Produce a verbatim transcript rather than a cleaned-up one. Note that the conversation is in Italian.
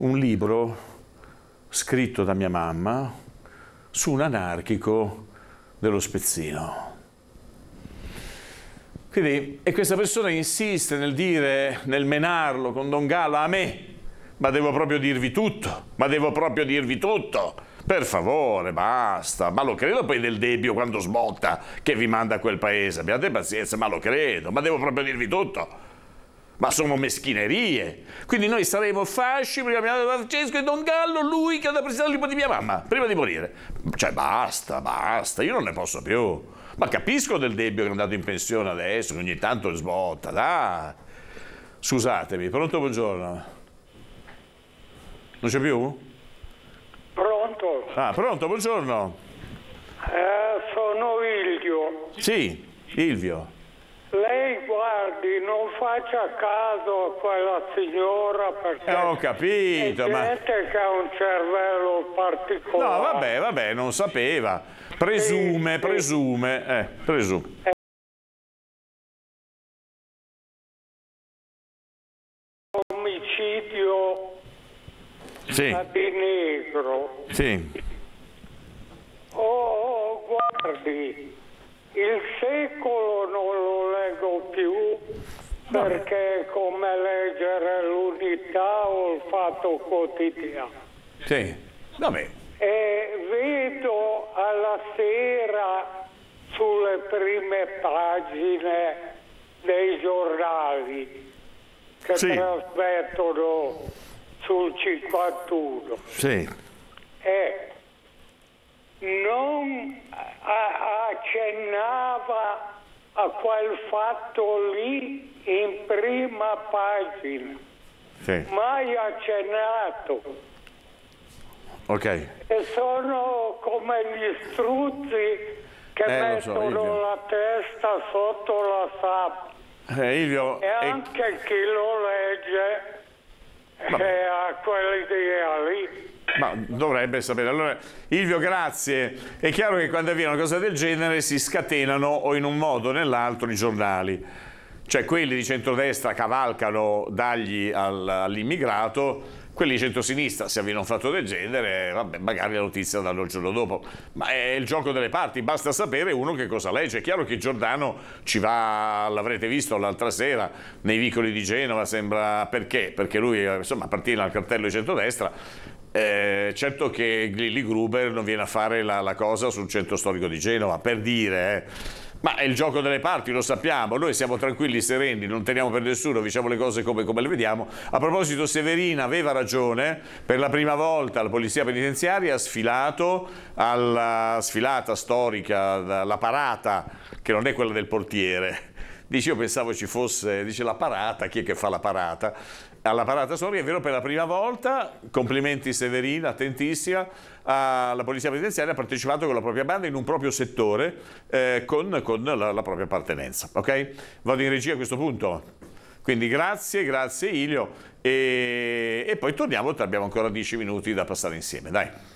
un libro scritto da mia mamma su un anarchico dello Spezzino. Quindi, e questa persona insiste nel dire, nel menarlo con Don Gallo a me, ma devo proprio dirvi tutto, ma devo proprio dirvi tutto, per favore, basta, ma lo credo poi del Debbio quando sbotta che vi manda a quel paese, abbiate pazienza, ma lo credo, ma devo proprio dirvi tutto, ma sono meschinerie, quindi noi saremo fasci, prima Francesco e Don Gallo, lui che ha da presentare l'ippo di mia mamma, prima di morire, cioè basta, basta, io non ne posso più. Ma capisco del Debbio che è andato in pensione adesso, che ogni tanto sbotta, dai. Scusatemi, pronto, buongiorno? Non c'è più? Pronto? Ah, pronto, buongiorno. Eh, sono Ilvio. Sì, Ilvio. Lei guardi, non faccia caso a quella signora perché Eh, ho capito, è ma... gente che ha un cervello particolare. No, vabbè, vabbè, non sapeva. Presume, Sì, sì. presume, eh, presume. Omicidio Sì, di negro. sì, Oh, guardi, il secolo non lo leggo più perché è come leggere l'Unità o il Fatto Quotidiano. sì, vabbè. E vedo alla sera sulle prime pagine dei giornali che Sì. trasmettono sul cinquantuno Sì, e non a- accennava a quel fatto lì in prima pagina, sì, mai accennato. ok. E sono come gli struzzi che Eh, lo so, mettono Ilvio. la testa sotto la sabbia. Eh, Ilvio, E eh, anche chi lo legge Vabbè. eh, ha quell'idea lì. ma dovrebbe sapere. Allora, Ilvio, grazie. È chiaro che quando avviene una cosa del genere si scatenano o in un modo o nell'altro i giornali. Cioè quelli di centrodestra cavalcano dagli al- all'immigrato, quelli di centrosinistra, se avviene un fatto del genere, vabbè, magari la notizia la danno il giorno dopo. Ma è il gioco delle parti, basta sapere uno che cosa legge. È chiaro che Giordano ci va, l'avrete visto l'altra sera, nei vicoli di Genova, sembra... Perché? Perché lui, insomma, appartiene al cartello di centrodestra. Eh, certo che Lilli Gruber non viene a fare la, la cosa sul centro storico di Genova, per dire... Eh. Ma è il gioco delle parti, lo sappiamo, noi siamo tranquilli, sereni, non teniamo per nessuno, diciamo le cose come, come le vediamo. A proposito, Severina aveva ragione, per la prima volta la polizia penitenziaria ha sfilato alla sfilata storica, la parata, che non è quella del portiere. Dice, io pensavo ci fosse, dice la parata, chi è che fa la parata? Alla parata storica, è vero, per la prima volta, complimenti Severina, attentissima, la polizia penitenziaria ha partecipato con la propria banda in un proprio settore eh, con, con la, la propria appartenenza, ok? Vado in regia a questo punto, quindi grazie, grazie Ilio, e, e poi torniamo, abbiamo ancora dieci minuti da passare insieme, dai.